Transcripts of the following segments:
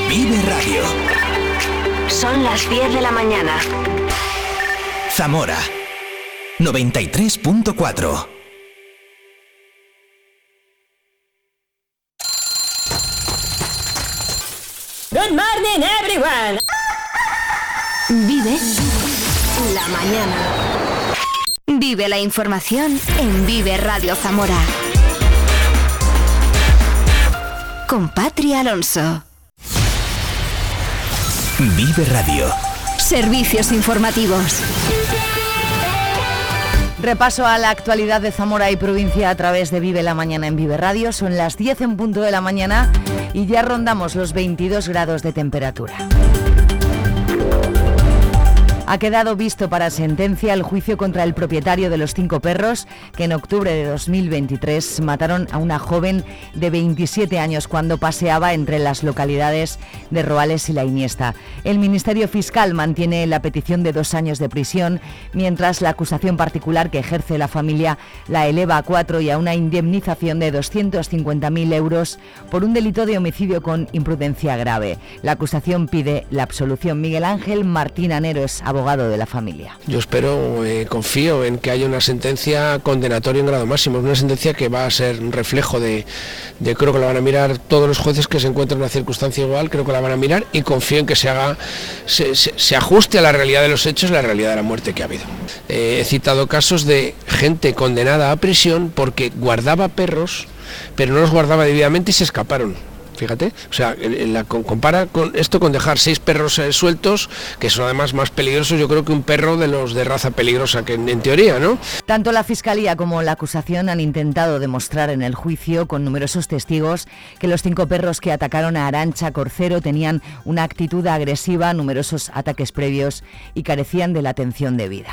Vive Radio. Son las 10 de la mañana. Zamora 93.4. Good morning, everyone. Vive la mañana. Vive la información en Vive Radio Zamora. Con Patri Alonso. Vive Radio. Servicios informativos. Repaso a la actualidad de Zamora y provincia a través de Vive la Mañana en Vive Radio. Son las 10 en punto de la mañana y ya rondamos los 22 grados de temperatura. Ha quedado visto para sentencia el juicio contra el propietario de los 5 perros que en octubre de 2023 mataron a una joven de 27 años cuando paseaba entre las localidades de Roales y La Iniesta. El Ministerio Fiscal mantiene la petición de 2 años de prisión, mientras la acusación particular que ejerce la familia la eleva a 4 y a una indemnización de 250.000 euros por un delito de homicidio con imprudencia grave. La acusación pide la absolución. Miguel Ángel Martín Anero es abogado de la familia. Yo espero, confío en que haya una sentencia condenatoria en grado máximo, una sentencia que va a ser un reflejo de creo que la van a mirar todos los jueces que se encuentran en una circunstancia igual, creo que la van a mirar y confío en que se ajuste a la realidad de los hechos, la realidad de la muerte que ha habido. He citado casos de gente condenada a prisión porque guardaba perros, pero no los guardaba debidamente y se escaparon. Fíjate, o sea, compara con esto con dejar 6 perros sueltos, que son además más peligrosos, yo creo, que un perro de los de raza peligrosa, que en teoría, ¿no? Tanto la Fiscalía como la acusación han intentado demostrar en el juicio, con numerosos testigos, que los 5 perros que atacaron a Arantxa Corcero tenían una actitud agresiva, numerosos ataques previos y carecían de la atención debida.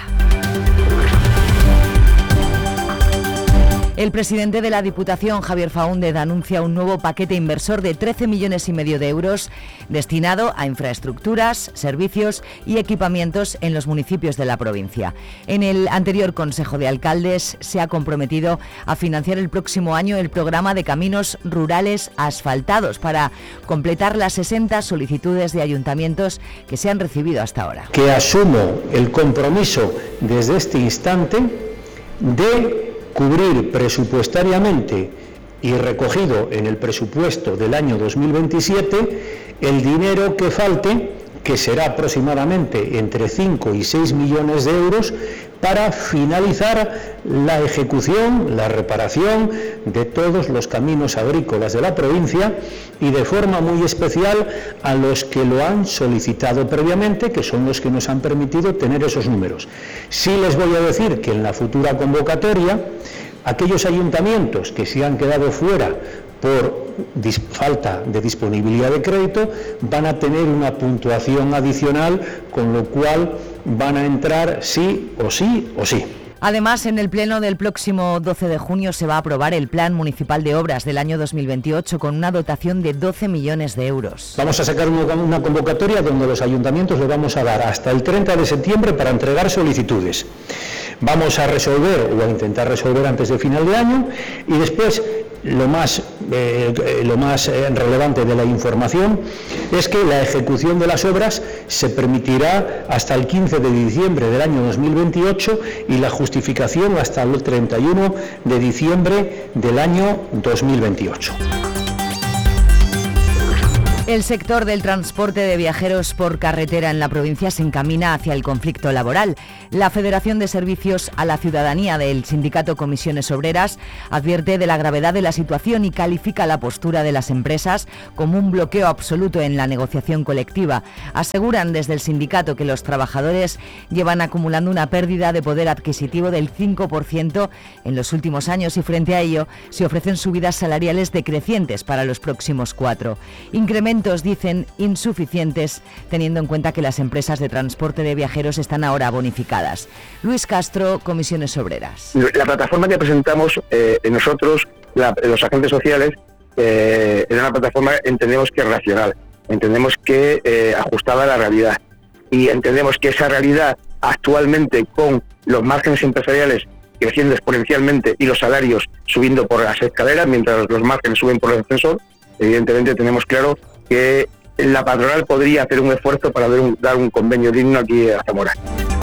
El presidente de la Diputación, Javier Faúndez, anuncia un nuevo paquete inversor de 13,5 millones de euros destinado a infraestructuras, servicios y equipamientos en los municipios de la provincia. En el anterior Consejo de Alcaldes se ha comprometido a financiar el próximo año el programa de caminos rurales asfaltados para completar las 60 solicitudes de ayuntamientos que se han recibido hasta ahora. Que asumo el compromiso desde este instante de cubrir presupuestariamente y recogido en el presupuesto del año 2027 el dinero que falte, que será aproximadamente entre 5 y 6 millones de euros, para finalizar la ejecución, la reparación de todos los caminos agrícolas de la provincia y de forma muy especial a los que lo han solicitado previamente, que son los que nos han permitido tener esos números. Sí les voy a decir que en la futura convocatoria, aquellos ayuntamientos que se han quedado fuera por falta de disponibilidad de crédito van a tener una puntuación adicional, con lo cual van a entrar sí o sí o sí. Además, en el pleno del próximo 12 de junio se va a aprobar el Plan Municipal de Obras del año 2028 con una dotación de 12 millones de euros. Vamos a sacar una convocatoria donde los ayuntamientos le vamos a dar hasta el 30 de septiembre para entregar solicitudes. Vamos a resolver o a intentar resolver antes de final de año y después lo más relevante de la información es que la ejecución de las obras se permitirá hasta el 15 de diciembre del año 2028 y la justificación hasta el 31 de diciembre del año 2028. El sector del transporte de viajeros por carretera en la provincia se encamina hacia el conflicto laboral. La Federación de Servicios a la Ciudadanía del sindicato Comisiones Obreras advierte de la gravedad de la situación y califica la postura de las empresas como un bloqueo absoluto en la negociación colectiva. Aseguran desde el sindicato que los trabajadores llevan acumulando una pérdida de poder adquisitivo del 5% en los últimos años y frente a ello se ofrecen subidas salariales decrecientes para los próximos 4. Dicen insuficientes, teniendo en cuenta que las empresas de transporte de viajeros están ahora bonificadas. Luis Castro, Comisiones Obreras. La plataforma que presentamos nosotros, los agentes sociales, era una plataforma, entendemos que racional, entendemos que ajustada a la realidad y entendemos que esa realidad actualmente, con los márgenes empresariales creciendo exponencialmente y los salarios subiendo por las escaleras mientras los márgenes suben por el ascensor, evidentemente tenemos claro que la patronal podría hacer un esfuerzo para dar un convenio digno aquí a Zamora.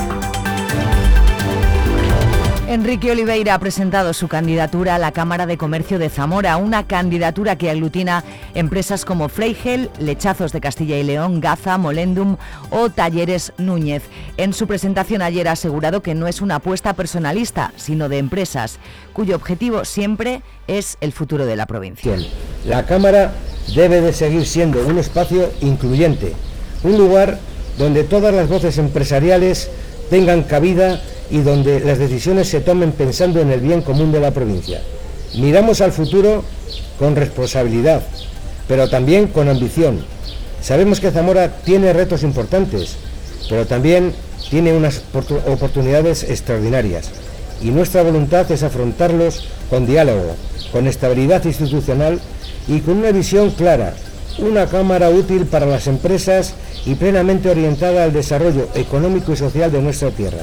Enrique Oliveira ha presentado su candidatura a la Cámara de Comercio de Zamora, una candidatura que aglutina empresas como Fleigel, Lechazos de Castilla y León, Gaza, Molendum o Talleres Núñez. En su presentación ayer ha asegurado que no es una apuesta personalista, sino de empresas, cuyo objetivo siempre es el futuro de la provincia. La Cámara debe de seguir siendo un espacio incluyente, un lugar donde todas las voces empresariales tengan cabida y donde las decisiones se tomen pensando en el bien común de la provincia. Miramos al futuro con responsabilidad, pero también con ambición. Sabemos que Zamora tiene retos importantes, pero también tiene unas oportunidades extraordinarias, y nuestra voluntad es afrontarlos con diálogo, con estabilidad institucional y con una visión clara, una Cámara útil para las empresas y plenamente orientada al desarrollo económico y social de nuestra tierra.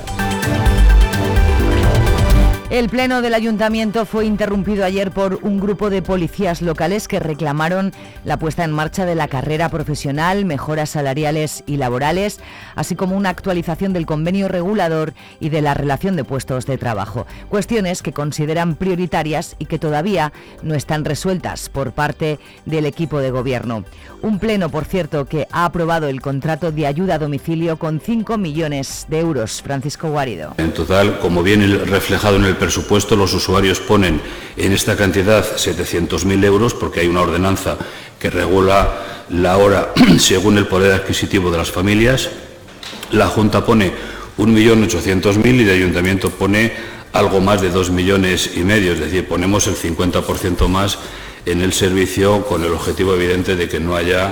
El pleno del Ayuntamiento fue interrumpido ayer por un grupo de policías locales que reclamaron la puesta en marcha de la carrera profesional, mejoras salariales y laborales, así como una actualización del convenio regulador y de la relación de puestos de trabajo. Cuestiones que consideran prioritarias y que todavía no están resueltas por parte del equipo de gobierno. Un pleno, por cierto, que ha aprobado el contrato de ayuda a domicilio con 5 millones de euros. Francisco Guarido. En total, como viene reflejado en el presupuesto, los usuarios ponen en esta cantidad 700.000 euros, porque hay una ordenanza que regula la hora según el poder adquisitivo de las familias. La Junta pone 1.800.000 y el Ayuntamiento pone algo más de 2,5 millones, es decir, ponemos el 50% más en el servicio, con el objetivo evidente de que no haya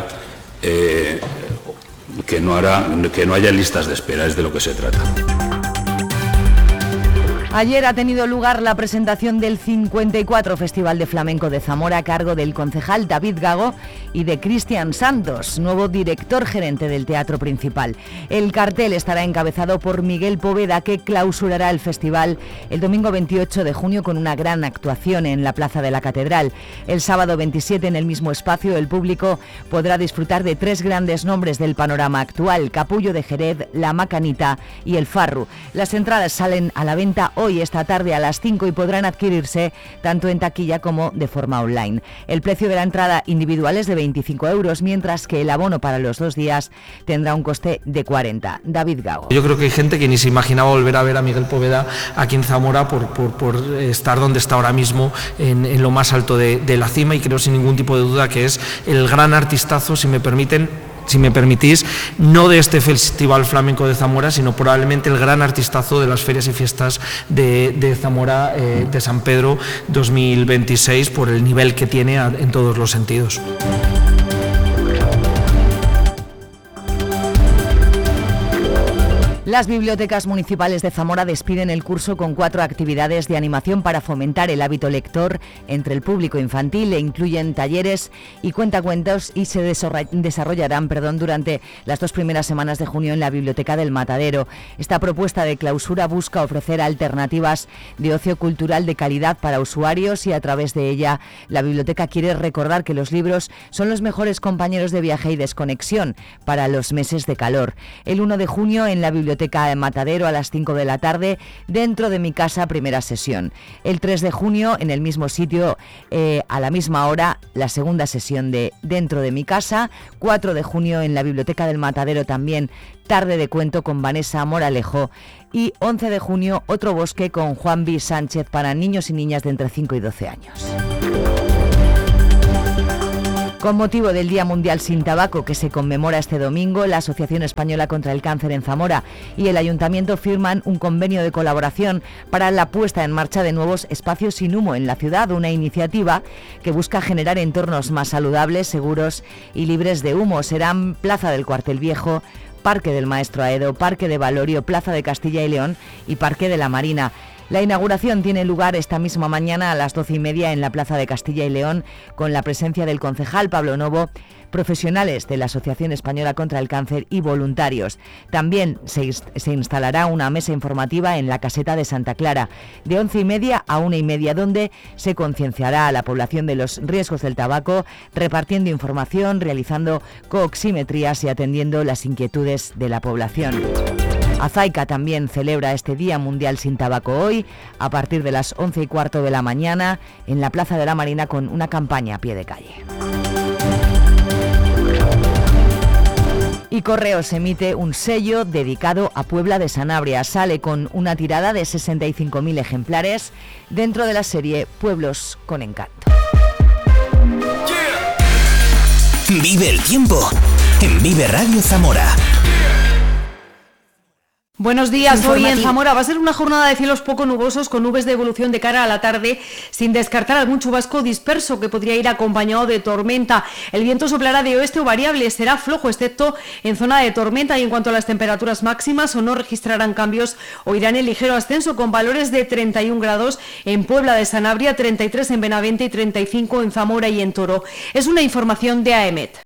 listas de espera, es de lo que se trata. Ayer ha tenido lugar la presentación del 54 Festival de Flamenco de Zamora a cargo del concejal David Gago y de Cristian Santos, nuevo director gerente del Teatro Principal. El cartel estará encabezado por Miguel Poveda, que clausurará el festival el domingo 28 de junio con una gran actuación en la Plaza de la Catedral. El sábado 27, en el mismo espacio, el público podrá disfrutar de 3 grandes nombres del panorama actual: Capullo de Jerez, La Macanita y El Farru. Las entradas salen a la venta hoy, esta tarde a las 5, y podrán adquirirse tanto en taquilla como de forma online. El precio de la entrada individual es de 25 euros, mientras que el abono para los 2 días tendrá un coste de 40. David Gago. Yo creo que hay gente que ni se imaginaba volver a ver a Miguel Poveda aquí en Zamora por estar donde está ahora mismo, en lo más alto de la cima, y creo sin ningún tipo de duda que es el gran artistazo, si me permitís, no de este Festival Flamenco de Zamora, sino probablemente el gran artistazo de las ferias y fiestas de Zamora, de San Pedro 2026, por el nivel que tiene en todos los sentidos. Las bibliotecas municipales de Zamora despiden el curso con 4 actividades de animación para fomentar el hábito lector entre el público infantil, e incluyen talleres y cuentacuentos, y se desarrollarán durante las 2 primeras semanas de junio en la Biblioteca del Matadero. Esta propuesta de clausura busca ofrecer alternativas de ocio cultural de calidad para usuarios, y a través de ella la biblioteca quiere recordar que los libros son los mejores compañeros de viaje y desconexión para los meses de calor. El 1 de junio en la Biblioteca de Matadero a las 5 de la tarde, Dentro de mi casa, primera sesión. El 3 de junio en el mismo sitio, a la misma hora, la segunda sesión de Dentro de mi casa. 4 de junio en la Biblioteca del Matadero también, tarde de cuento con Vanessa Moralejo. Y 11 de junio, otro bosque con Juan B. Sánchez para niños y niñas de entre 5 y 12 años. Con motivo del Día Mundial sin Tabaco, que se conmemora este domingo, la Asociación Española contra el Cáncer en Zamora y el Ayuntamiento firman un convenio de colaboración para la puesta en marcha de nuevos espacios sin humo en la ciudad, una iniciativa que busca generar entornos más saludables, seguros y libres de humo. Serán Plaza del Cuartel Viejo, Parque del Maestro Aedo, Parque de Valorio, Plaza de Castilla y León y Parque de la Marina. La inauguración tiene lugar esta misma mañana a las 12:30 en la Plaza de Castilla y León, con la presencia del concejal Pablo Novo, profesionales de la Asociación Española contra el Cáncer y voluntarios. También se instalará una mesa informativa en la Caseta de Santa Clara de 11:30 a 1:30, donde se concienciará a la población de los riesgos del tabaco, repartiendo información, realizando coximetrías y atendiendo las inquietudes de la población. Azaica también celebra este Día Mundial sin Tabaco hoy, a partir de las 11:15 de la mañana, en la Plaza de la Marina, con una campaña a pie de calle. Y Correos emite un sello dedicado a Puebla de Sanabria. Sale con una tirada de 65.000 ejemplares dentro de la serie Pueblos con Encanto. Vive el tiempo en Vive Radio Zamora. Buenos días. Hoy en Zamora va a ser una jornada de cielos poco nubosos con nubes de evolución de cara a la tarde, sin descartar algún chubasco disperso que podría ir acompañado de tormenta. El viento soplará de oeste o variable, será flojo excepto en zona de tormenta, y en cuanto a las temperaturas máximas, o no registrarán cambios o irán en ligero ascenso, con valores de 31 grados en Puebla de Sanabria, 33 en Benavente y 35 en Zamora y en Toro. Es una información de AEMET.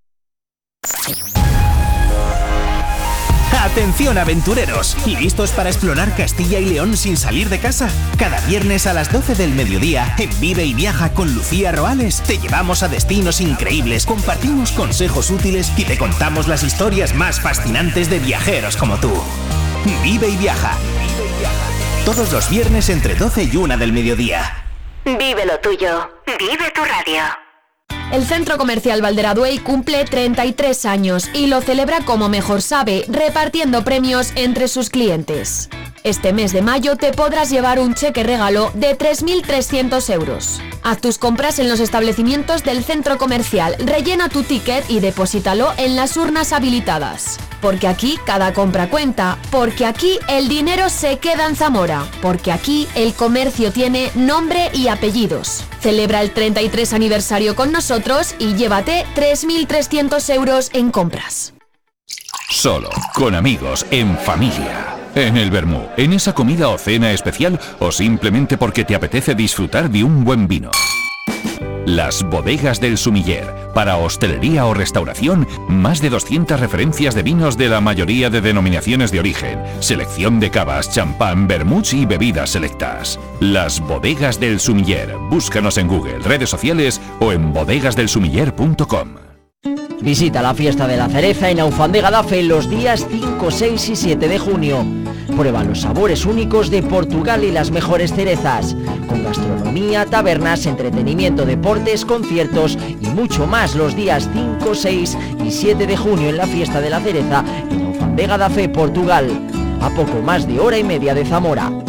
Atención aventureros, ¿listos para explorar Castilla y León sin salir de casa? Cada viernes a las 12 del mediodía, en Vive y Viaja con Lucía Roales, te llevamos a destinos increíbles, compartimos consejos útiles y te contamos las historias más fascinantes de viajeros como tú. Vive y Viaja. Todos los viernes entre 12 y 1 del mediodía. Vive lo tuyo. Vive tu radio. El Centro Comercial Valderaduey cumple 33 años y lo celebra como mejor sabe, repartiendo premios entre sus clientes. Este mes de mayo te podrás llevar un cheque regalo de 3.300 euros. Haz tus compras en los establecimientos del centro comercial, rellena tu ticket y deposítalo en las urnas habilitadas. Porque aquí cada compra cuenta, porque aquí el dinero se queda en Zamora, porque aquí el comercio tiene nombre y apellidos. Celebra el 33 aniversario con nosotros y llévate 3.300 euros en compras. Solo, con amigos, en familia. En el vermú, en esa comida o cena especial, o simplemente porque te apetece disfrutar de un buen vino. Las Bodegas del Sumiller. Para hostelería o restauración, más de 200 referencias de vinos de la mayoría de denominaciones de origen. Selección de cavas, champán, vermuts y bebidas selectas. Las Bodegas del Sumiller. Búscanos en Google, redes sociales o en bodegasdelsumiller.com. Visita la fiesta de la cereza en Alfandega Dafe los días 5, 6 y 7 de junio. Prueba los sabores únicos de Portugal y las mejores cerezas, con gastronomía, tabernas, entretenimiento, deportes, conciertos y mucho más los días 5, 6 y 7 de junio en la fiesta de la cereza en Alfandega Dafe, Portugal, a poco más de hora y media de Zamora.